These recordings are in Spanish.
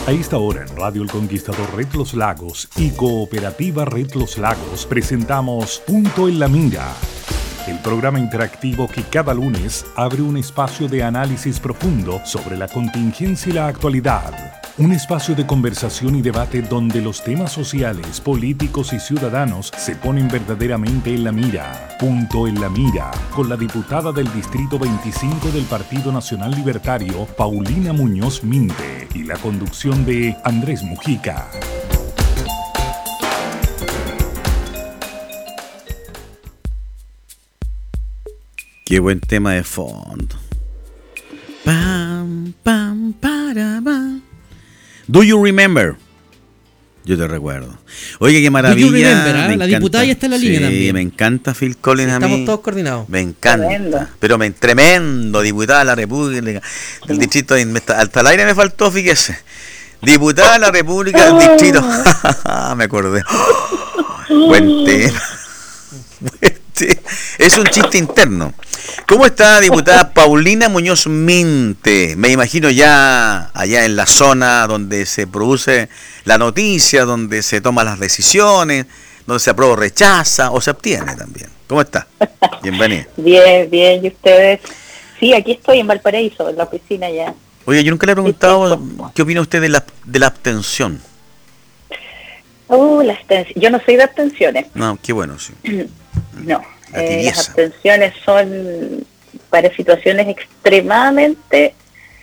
A esta hora en Radio El Conquistador Red Los Lagos y Cooperativa Red Los Lagos presentamos Punto en la Mira, el programa interactivo que cada lunes abre un espacio de análisis profundo sobre la contingencia y la actualidad. Un espacio de conversación y debate donde los temas sociales, políticos y ciudadanos se ponen verdaderamente en la mira. Punto en la Mira, con la diputada del Distrito 25 del Partido Nacional Libertario, Paulina Muñoz Minte, y la conducción de Andrés Mujica. Qué buen tema de fondo. Pam, pam, para, pam. Do you remember? Yo te recuerdo. Oye, qué maravilla. Do you remember, ¿eh? La diputada ya está en la línea también. Sí, me encanta Phil Collins, sí, a mí. Estamos todos coordinados. Me encanta. Tremendo. Pero tremendo, diputada de la República del Distrito. Hasta el aire me faltó, fíjese. Diputada de la República del Distrito. Me acordé. Buen tema. Es un chiste interno. ¿Cómo está, diputada Paulina Muñoz Minte? Me imagino ya allá en la zona donde se produce la noticia, donde se toman las decisiones, donde se aprueba o rechaza o se obtiene también. ¿Cómo está? Bienvenida. Bien, bien. ¿Y ustedes? Sí, aquí estoy en Valparaíso, en la oficina ya. Oye, yo nunca le he preguntado qué opina usted de la abstención. La abstención. Yo no soy de abstenciones. No, qué bueno, sí. No. Las abstenciones son para situaciones extremadamente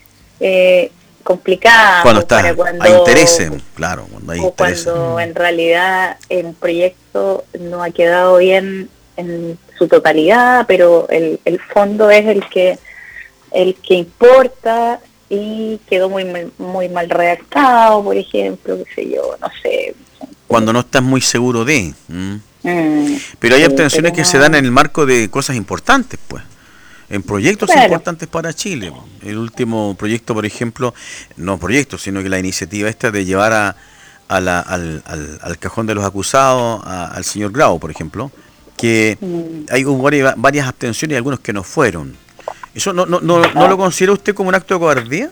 complicadas. Cuando hay intereses, claro. Cuando hay intereses. Cuando en realidad el proyecto no ha quedado bien en su totalidad, pero el fondo es el que importa y quedó muy mal redactado, por ejemplo, qué sé yo, no sé. Cuando no estás muy seguro de... Pero hay abstenciones que se dan en el marco de cosas importantes, pues, en proyectos importantes para Chile. El último proyecto, por ejemplo, no proyecto, sino que la iniciativa esta de llevar al cajón de los acusados al señor Grau, por ejemplo, que hubo varias abstenciones y algunos que no fueron. ¿Eso no lo considera usted como un acto de cobardía?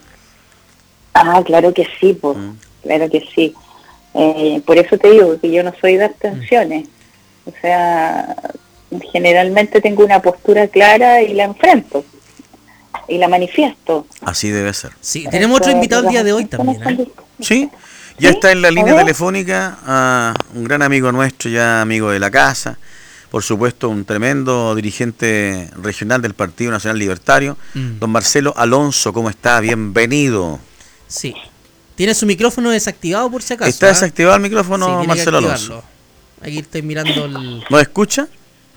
Claro que sí, pues, claro que sí. Por eso te digo que yo no soy de abstenciones. O sea, generalmente tengo una postura clara y la enfrento y la manifiesto. Así debe ser. Sí, tenemos otro invitado el día de hoy también, ¿eh? Sí, ya está en la línea telefónica un gran amigo nuestro, ya amigo de la casa, por supuesto un tremendo dirigente regional del Partido Nacional Libertario, don Marcelo Alonso. ¿Cómo está? Bienvenido. Sí. ¿Tiene su micrófono desactivado por si acaso? ¿Está desactivado el micrófono, sí, Marcelo Alonso? Aquí estoy mirando el... ¿No escucha?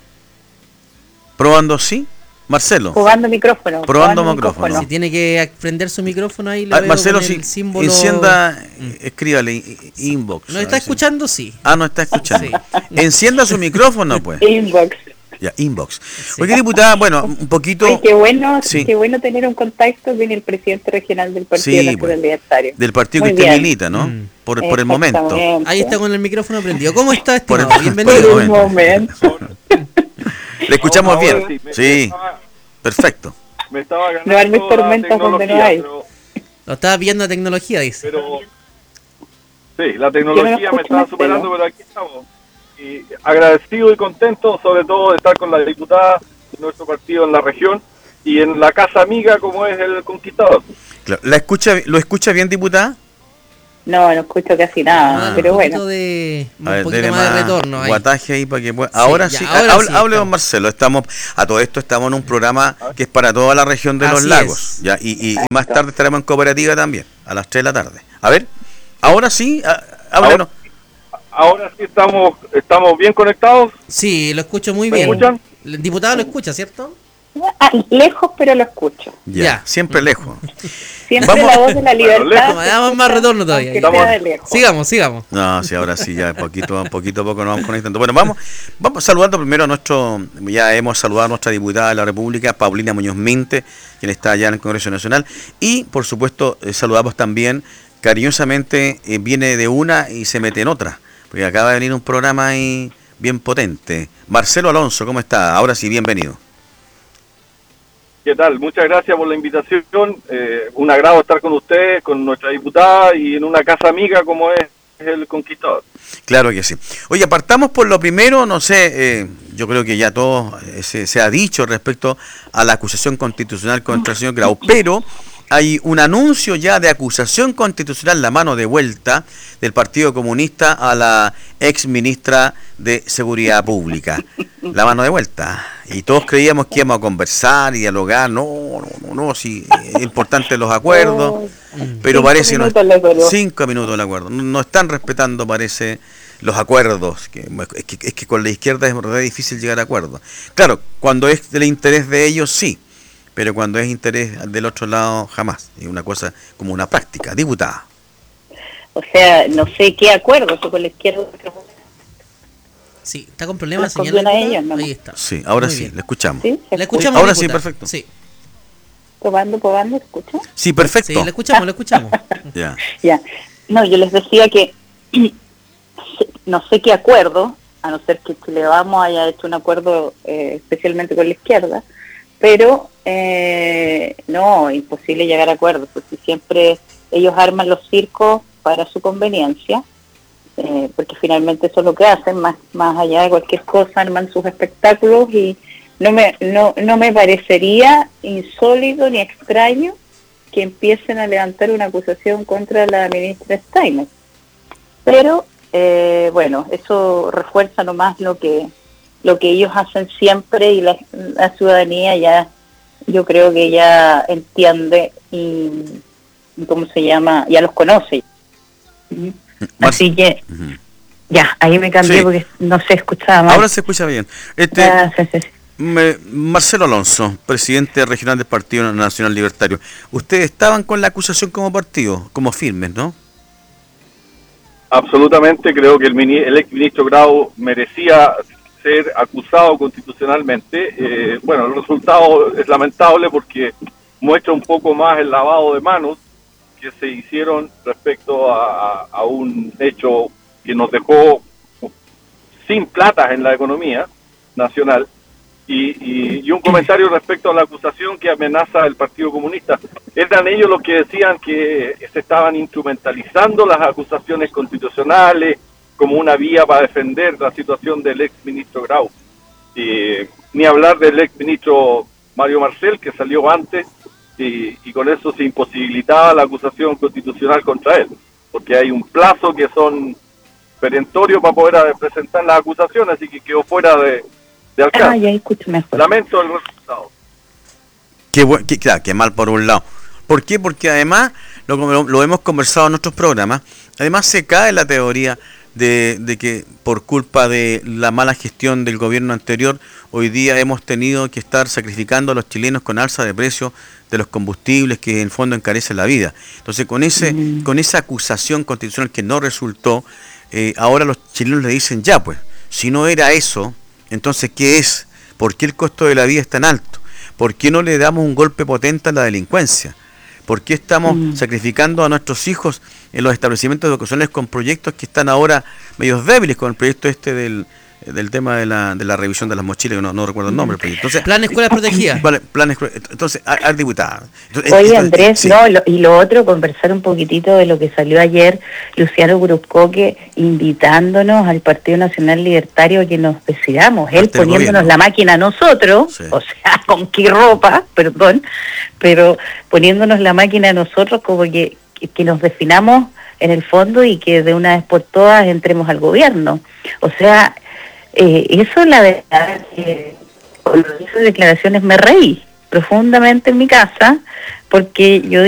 ¿Probando sí? Marcelo. Probando micrófono. Probando micrófono. Si tiene que prender su micrófono ahí, lo veo Marcelo, con el símbolo... encienda, escríbale, inbox. ¿No está escuchando? Sí. No está escuchando. Sí. Encienda su micrófono, pues. Inbox. Ya, inbox. Sí. Oye, diputada, bueno, un poquito... Ay, qué bueno tener un contacto con el presidente regional del Partido Nacional Libertario. Del partido que usted milita, ¿no? Por el momento. Ahí está con el micrófono prendido. ¿Cómo está, estimado? Bienvenido. Por el momento. Le escuchamos bien. Sí, perfecto. Me estaba ganando no hay tormentas donde no hay. Lo estaba viendo la tecnología, dice. Pero sí, la tecnología me estaba superando, pero aquí estamos. Y agradecido y contento, sobre todo de estar con la diputada de nuestro partido en la región y en la casa amiga como es el Conquistador. Claro. ¿Lo escucha bien, diputada? No escucho casi nada, pero bueno. Un poquito más de retorno ahí. Guataje ahí para que pueda... Ahora sí, hable don Marcelo. A todo esto estamos en un programa que es para toda la región de los lagos. Ya, y más tarde estaremos en cooperativa también, a las 3 de la tarde. A ver, ahora sí, háblenos. Ahora sí estamos bien conectados. Sí, lo escucho muy bien. ¿Me escuchan? El diputado lo escucha, ¿cierto? Lejos, pero lo escucho. Ya. Siempre lejos. Siempre la voz de la libertad. Damos más retorno todavía. Sigamos. No, sí, ahora sí, ya poquito a poco nos vamos conectando. Bueno, vamos saludando primero ya hemos saludado a nuestra diputada de la República, Paulina Muñoz Minte, quien está allá en el Congreso Nacional. Y, por supuesto, saludamos también, cariñosamente, viene de una y se mete en otra, porque acaba de venir un programa ahí bien potente. Marcelo Alonso, ¿cómo está? Ahora sí, bienvenido. ¿Qué tal? Muchas gracias por la invitación. Un agrado estar con ustedes, con nuestra diputada y en una casa amiga como es el Conquistador. Claro que sí. Oye, partamos por lo primero, no sé, yo creo que ya todo se ha dicho respecto a la acusación constitucional contra el señor Grau, pero hay un anuncio ya de acusación constitucional, la mano de vuelta del Partido Comunista a la ex ministra de Seguridad Pública. La mano de vuelta. Y todos creíamos que íbamos a conversar y dialogar. No, sí, es importante los acuerdos, pero parece que 5 minutos el acuerdo. No están respetando, parece, los acuerdos. Es que con la izquierda es re difícil llegar a acuerdos. Claro, cuando es del interés de ellos, sí. Pero cuando es interés del otro lado, jamás. Es una cosa como una práctica. Diputada. O sea, no sé qué acuerdo con la izquierda. Sí, está con problemas de señal. Ellos, ¿no? Ahí está. Sí, ahora Muy sí, bien. le escuchamos. ¿Sí? ¿Le escuchamos? Ahora sí, perfecto. Sí. Probando, ¿escucha? Sí, perfecto. Sí, le escuchamos. Ya. No, yo les decía que no sé qué acuerdo, a no ser que Chile Vamos haya hecho un acuerdo especialmente con la izquierda, pero no, imposible llegar a acuerdos, porque siempre ellos arman los circos para su conveniencia, porque finalmente eso es lo que hacen, más allá de cualquier cosa, arman sus espectáculos, y no me parecería insólito ni extraño que empiecen a levantar una acusación contra la ministra Steiner. Pero, bueno, eso refuerza nomás lo que ellos hacen siempre, y la ciudadanía ya, yo creo que ya entiende y ¿cómo se llama? Ya los conoce. Así que, ya, ahí me cambié porque no se escuchaba mal. Ahora se escucha bien. Sí. Marcelo Alonso, presidente regional del Partido Nacional Libertario. Ustedes estaban con la acusación como partido, como firmes, ¿no? Absolutamente, creo que el exministro Grau merecía ser acusado constitucionalmente. Bueno, el resultado es lamentable porque muestra un poco más el lavado de manos que se hicieron respecto a un hecho que nos dejó sin plata en la economía nacional. Y un comentario respecto a la acusación que amenaza el Partido Comunista. Eran ellos los que decían que se estaban instrumentalizando las acusaciones constitucionales como una vía para defender la situación del ex ministro Grau. Ni hablar del ex ministro Mario Marcel, que salió antes, y con eso se imposibilitaba la acusación constitucional contra él, porque hay un plazo que son perentorios para poder presentar las acusaciones, así que quedó fuera de alcance. Ya escucho mejor. Lamento el resultado. Qué mal por un lado. ¿Por qué? Porque además, lo hemos conversado en nuestros programas, además se cae la teoría de que por culpa de la mala gestión del gobierno anterior, hoy día hemos tenido que estar sacrificando a los chilenos con alza de precios de los combustibles que en el fondo encarecen la vida. Entonces, con esa acusación constitucional que no resultó, ahora los chilenos le dicen, ya pues, si no era eso, entonces, ¿qué es? ¿Por qué el costo de la vida es tan alto? ¿Por qué no le damos un golpe potente a la delincuencia? ¿Por qué estamos sacrificando a nuestros hijos en los establecimientos educacionales con proyectos que están ahora medios débiles, con el proyecto del tema de la revisión de las mochilas, no recuerdo el nombre del proyecto? Entonces, Plan Escuelas Protegidas. Entonces, al diputado. Oye, Andrés, sí. Y lo otro, conversar un poquitito de lo que salió ayer Luciano Cruzcoque invitándonos al Partido Nacional Libertario a que nos decidamos, él poniéndonos la máquina a nosotros, sí. O sea, con qué ropa, perdón, pero poniéndonos la máquina a nosotros como que nos definamos en el fondo y que de una vez por todas entremos al gobierno. O sea, eso la verdad que con esas declaraciones me reí profundamente en mi casa, porque yo